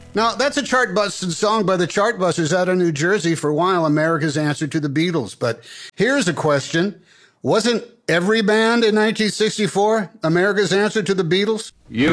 Now, that's a chart-busted song by the Chartbusters out of New Jersey for a while, America's answer to the Beatles. But here's a question. Wasn't every band in 1964 America's answer to the Beatles?